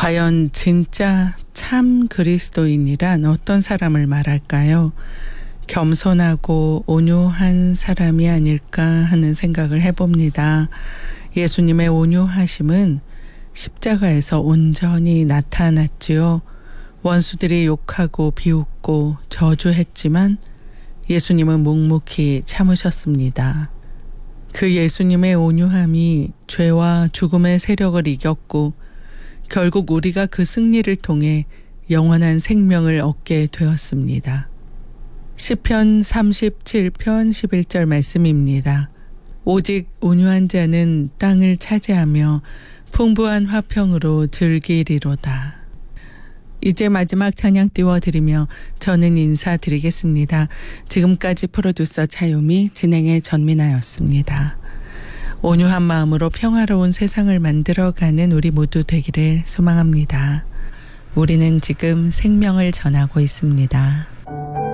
과연 진짜 참 그리스도인이란 어떤 사람을 말할까요? 겸손하고 온유한 사람이 아닐까 하는 생각을 해봅니다. 예수님의 온유하심은 십자가에서 온전히 나타났지요. 원수들이 욕하고 비웃고 저주했지만 예수님은 묵묵히 참으셨습니다. 그 예수님의 온유함이 죄와 죽음의 세력을 이겼고 결국 우리가 그 승리를 통해 영원한 생명을 얻게 되었습니다. 시편 37편 11절 말씀입니다. 오직 온유한 자는 땅을 차지하며 풍부한 화평으로 즐기리로다. 이제 마지막 찬양 띄워드리며 저는 인사드리겠습니다. 지금까지 프로듀서 차요미, 진행의 전민아였습니다. 온유한 마음으로 평화로운 세상을 만들어가는 우리 모두 되기를 소망합니다. 우리는 지금 생명을 전하고 있습니다.